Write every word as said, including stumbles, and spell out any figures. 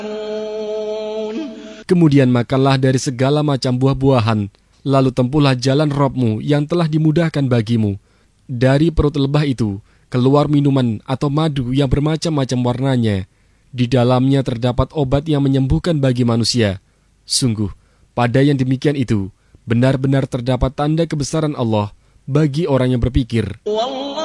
Kemudian makanlah dari segala macam buah-buahan, lalu tempuhlah jalan Rabb-mu yang telah dimudahkan bagimu. Dari perut lebah itu keluar minuman atau madu yang bermacam-macam warnanya. Di dalamnya terdapat obat yang menyembuhkan bagi manusia. Sungguh, pada yang demikian itu, benar-benar terdapat tanda kebesaran Allah bagi orang yang berpikir.